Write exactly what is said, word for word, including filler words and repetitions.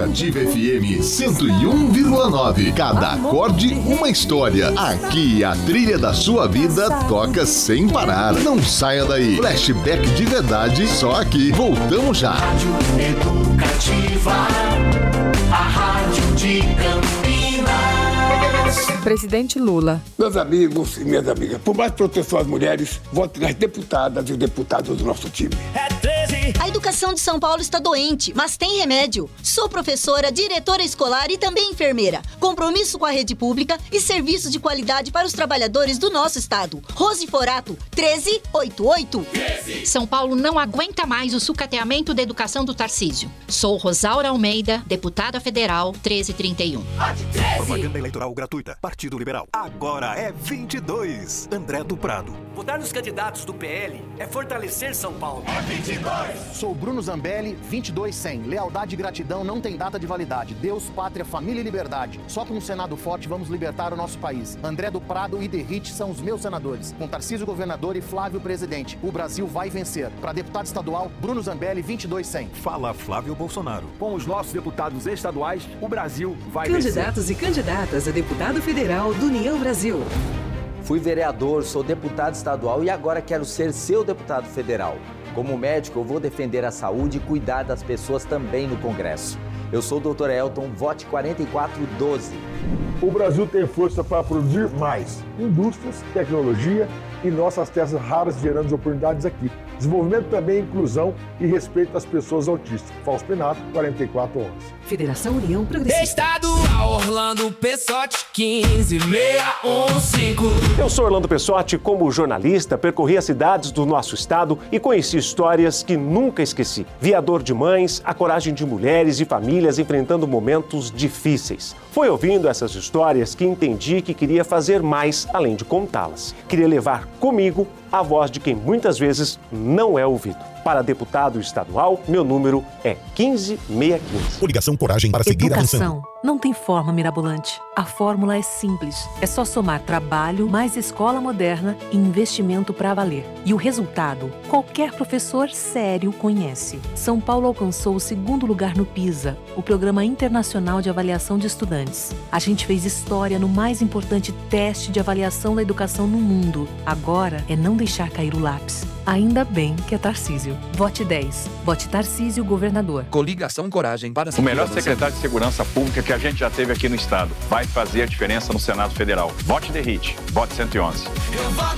Educativa F M cento e um vírgula nove. Cada acorde uma história. Aqui a trilha da sua vida toca sem parar. Não saia daí. Flashback de verdade só aqui. Voltamos já. Rádio Educativa, a rádio de Campinas. Presidente Lula. Meus amigos e minhas amigas, por mais proteção às mulheres, vote nas deputadas e deputados do nosso time. É treze. A educação de São Paulo está doente, mas tem remédio. Sou professora, diretora escolar e também enfermeira. Compromisso com a rede pública e serviços de qualidade para os trabalhadores do nosso estado. Rose Forato, treze oitenta e oito. São Paulo não aguenta mais o sucateamento da educação do Tarcísio. Sou Rosaura Almeida, deputada federal, treze trinta e um. Propaganda eleitoral gratuita. Partido Liberal. Agora é vinte e dois. André do Prado. Votar nos candidatos do P L é fortalecer São Paulo. É vinte e dois. Sou Bruno Zambelli, vinte e dois cem. Lealdade e gratidão não tem data de validade. Deus, pátria, família e liberdade. Só com um Senado forte vamos libertar o nosso país. André do Prado e Derrite são os meus senadores. Com Tarcísio governador e Flávio presidente. O Brasil vai vencer. Para deputado estadual, Bruno Zambelli, vinte e dois cem. Fala Flávio Bolsonaro. Com os nossos deputados estaduais, o Brasil vai Candidatos vencer. e candidatas a deputado federal do União Brasil. Fui vereador, sou deputado estadual e agora quero ser seu deputado federal. Como médico, eu vou defender a saúde e cuidar das pessoas também no Congresso. Eu sou o doutor Elton, vote quarenta e quatro doze. O Brasil tem força para produzir mais indústrias, tecnologia e nossas terras raras gerando oportunidades aqui. Desenvolvimento também, inclusão e respeito às pessoas autistas. Fausto Penato, quarenta e quatro onze. Federação União Progressista. Estadual Orlando Pessotti, quinze seis um cinco. Eu sou Orlando Pessotti, como jornalista, percorri as cidades do nosso estado e conheci histórias que nunca esqueci. Vi a dor de mães, a coragem de mulheres e famílias enfrentando momentos difíceis. Foi ouvindo essas histórias que entendi que queria fazer mais além de contá-las. Queria levar comigo a voz de quem muitas vezes não é ouvido. Para deputado estadual, meu número é quinze seis quinze. Coligação Coragem para seguir avançando. Educação não tem forma mirabolante. A fórmula é simples. É só somar trabalho, mais escola moderna e investimento para valer. E o resultado, qualquer professor sério conhece. São Paulo alcançou o segundo lugar no PISA, o Programa Internacional de Avaliação de Estudantes. A gente fez história no mais importante teste de avaliação da educação no mundo. Agora é não deixar cair o lápis. Ainda bem que é Tarcísio. Vote dez. Vote Tarcísio, governador. Coligação Coragem para o melhor secretário de Segurança Pública que a gente já teve aqui no estado. Vai fazer a diferença no Senado Federal. Vote Derrite. Vote cento e onze.